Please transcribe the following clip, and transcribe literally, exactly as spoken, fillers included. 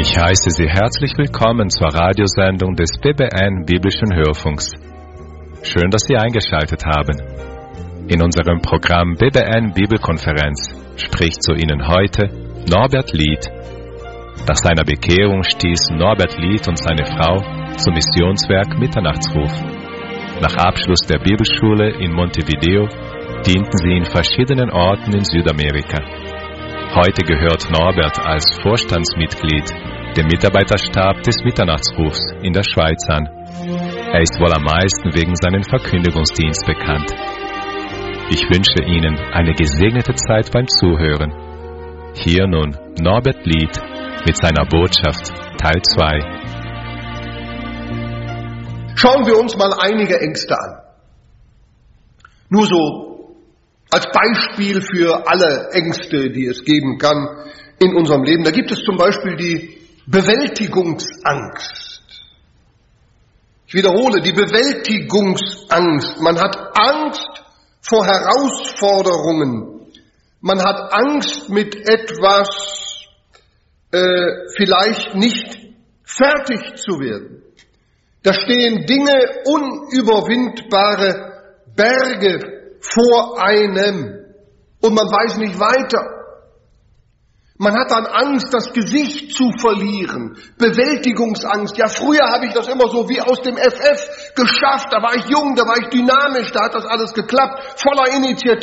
Ich heiße Sie herzlich willkommen zur Radiosendung des B B N Biblischen Hörfunks. Schön, dass Sie eingeschaltet haben. In unserem Programm B B N Bibelkonferenz spricht zu Ihnen heute Norbert Lied. Nach seiner Bekehrung stießen Norbert Lied und seine Frau zum Missionswerk Mitternachtsruf. Nach Abschluss der Bibelschule in Montevideo dienten sie in verschiedenen Orten in Südamerika. Heute gehört Norbert als Vorstandsmitglied dem Mitarbeiterstab des Mitternachtsrufs in der Schweiz an. Er ist wohl am meisten wegen seinem Verkündigungsdienst bekannt. Ich wünsche Ihnen eine gesegnete Zeit beim Zuhören. Hier nun Norbert Lied mit seiner Botschaft Teil zwei. Schauen wir uns mal einige Ängste an. Nur so als Beispiel für alle Ängste, die es geben kann in unserem Leben. Da gibt es zum Beispiel die Bewältigungsangst. Ich wiederhole, die Bewältigungsangst. Man hat Angst vor Herausforderungen. Man hat Angst, mit etwas äh, vielleicht nicht fertig zu werden. Da stehen Dinge, unüberwindbare Berge vor einem und man weiß nicht weiter. Man hat dann Angst, das Gesicht zu verlieren. Bewältigungsangst. Ja, früher habe ich das immer so wie aus dem F F geschafft. Da war ich jung, da war ich dynamisch, da hat das alles geklappt. Voller Initiative.